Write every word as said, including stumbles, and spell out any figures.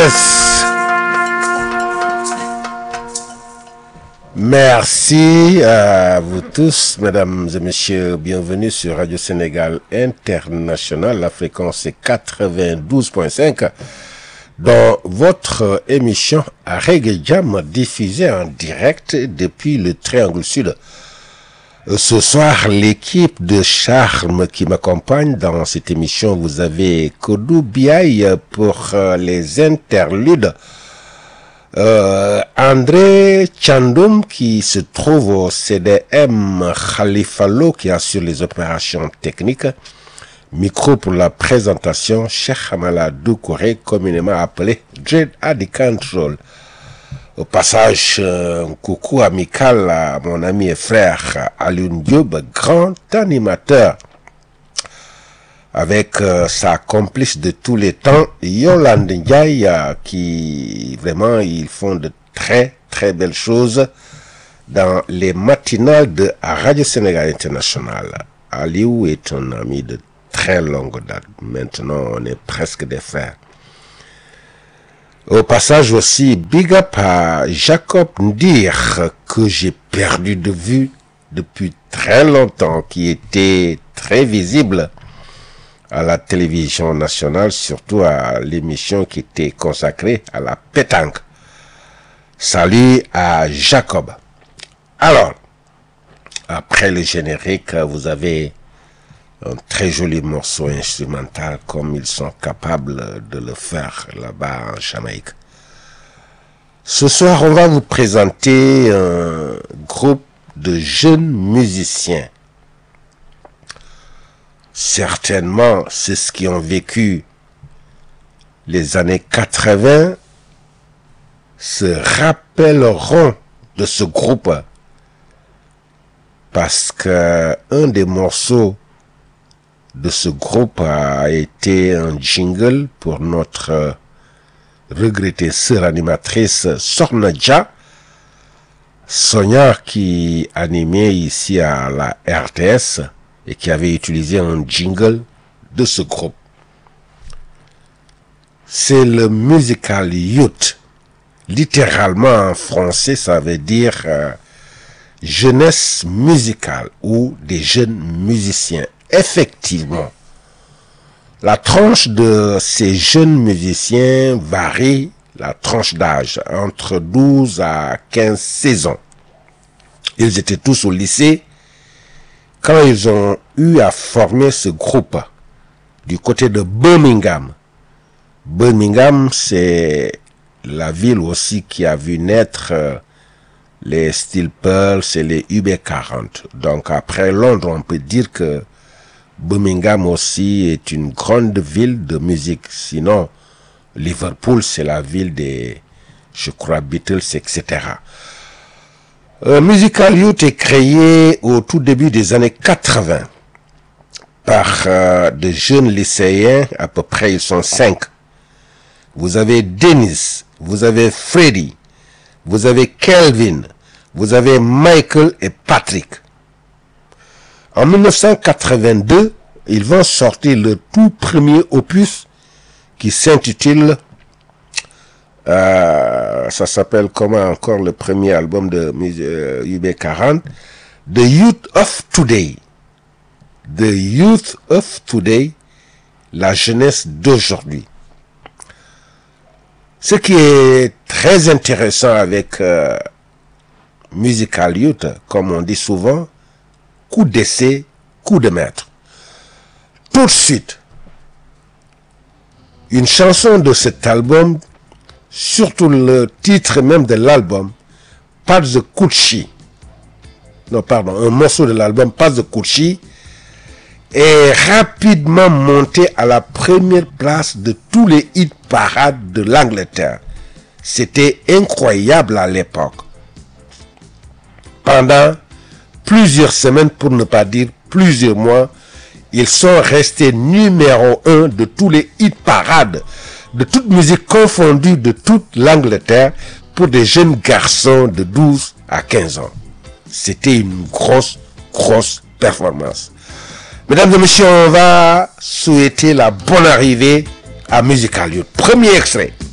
Yes. Merci à vous tous, mesdames et messieurs. Bienvenue sur Radio Sénégal International. La fréquence est quatre-vingt-douze virgule cinq. Dans votre émission Reggae Jam, diffusée en direct depuis le Triangle Sud. Ce soir, l'équipe de Charme qui m'accompagne dans cette émission, vous avez Kodou Biaye pour les interludes, euh, André Chandoum qui se trouve au C D M, Khalifalo qui assure les opérations techniques, micro pour la présentation, Cheikh Hamala Doukouré, communément appelé Dread Adi Control. Au passage, un coucou amical à mon ami et frère Alioune Diop, grand animateur, avec euh, sa complice de tous les temps, Yolande Ndiaye, euh, qui vraiment, ils font de très très belles choses dans les matinales de Radio Sénégal International. Aliou est un ami de très longue date. Maintenant, on est presque des frères. Au passage aussi, big up à Jacob Ndir, que j'ai perdu de vue depuis très longtemps, qui était très visible à la télévision nationale, surtout à l'émission qui était consacrée à la pétanque. Salut à Jacob. Alors, après le générique, vous avez un très joli morceau instrumental comme ils sont capables de le faire là-bas en Jamaïque. Ce soir, on va vous présenter un groupe de jeunes musiciens. Certainement, c'est ce qui ont vécu les années quatre-vingts se rappelleront de ce groupe parce que un des morceaux de ce groupe a été un jingle pour notre euh, regrettée sœur animatrice Sornadja, Sonia qui animait ici à la R T S et qui avait utilisé un jingle de ce groupe. C'est le Musical Youth. Littéralement en français, ça veut dire euh, jeunesse musicale ou des jeunes musiciens. Effectivement, la tranche de ces jeunes musiciens varie, la tranche d'âge, entre douze à quinze seize ans. Ils étaient tous au lycée quand ils ont eu à former ce groupe du côté de Birmingham. Birmingham, c'est la ville aussi qui a vu naître les Steel Pulse et les U B quarante. Donc après Londres, on peut dire que Birmingham aussi est une grande ville de musique. Sinon, Liverpool, c'est la ville des, je crois, Beatles, et cetera. Euh, Musical Youth est créé au tout début des années quatre-vingts par euh, de jeunes lycéens, à peu près ils sont cinq. Vous avez Dennis, vous avez Freddy, vous avez Kelvin, vous avez Michael et Patrick. En dix-neuf cent quatre-vingt-deux, ils vont sortir le tout premier opus qui s'intitule, euh, ça s'appelle comment encore le premier album de euh, U B quarante, The Youth of Today. The Youth of Today, la jeunesse d'aujourd'hui. Ce qui est très intéressant avec euh, Musical Youth, comme on dit souvent, coup d'essai, coup de maître. Tout de suite, une chanson de cet album, surtout le titre même de l'album, Pas de Kuchi. Non, pardon, un morceau de l'album, Pas de Kuchi, est rapidement monté à la première place de tous les hit parades de l'Angleterre. C'était incroyable à l'époque. Pendant plusieurs semaines, pour ne pas dire plusieurs mois, ils sont restés numéro un de tous les hit parades, de toute musique confondue de toute l'Angleterre pour des jeunes garçons de douze à quinze ans. C'était une grosse, grosse performance. Mesdames et messieurs, on va souhaiter la bonne arrivée à Musical Youth. Premier extrait.